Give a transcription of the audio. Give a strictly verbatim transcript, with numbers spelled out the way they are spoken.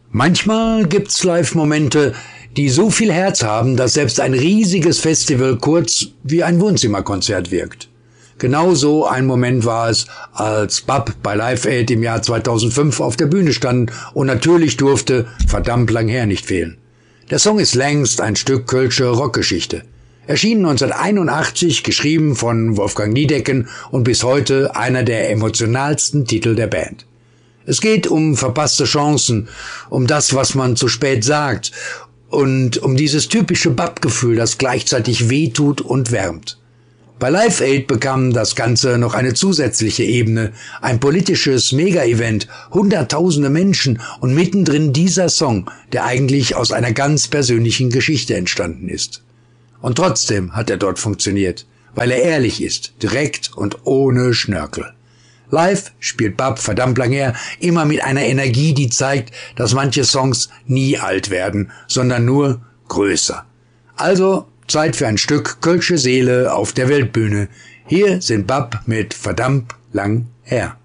Manchmal gibt's Live-Momente, die so viel Herz haben, dass selbst ein riesiges Festival kurz wie ein Wohnzimmerkonzert wirkt. Genauso ein Moment war es, als Bab bei Live Aid im Jahr zweitausendfünf auf der Bühne stand und natürlich durfte verdammt lang her nicht fehlen. Der Song ist längst ein Stück kölsche Rockgeschichte. Erschien neunzehnhunderteinundachtzig, geschrieben von Wolfgang Niedecken und bis heute einer der emotionalsten Titel der Band. Es geht um verpasste Chancen, um das, was man zu spät sagt und um dieses typische Bab-Gefühl, das gleichzeitig wehtut und wärmt. Bei Live Aid bekam das Ganze noch eine zusätzliche Ebene, ein politisches Mega-Event, hunderttausende Menschen und mittendrin dieser Song, der eigentlich aus einer ganz persönlichen Geschichte entstanden ist. Und trotzdem hat er dort funktioniert, weil er ehrlich ist, direkt und ohne Schnörkel. Live spielt Bab verdammt lang her, immer mit einer Energie, die zeigt, dass manche Songs nie alt werden, sondern nur größer. Also Zeit für ein Stück kölsche Seele auf der Weltbühne. Hier sind Bab mit verdammt lang her.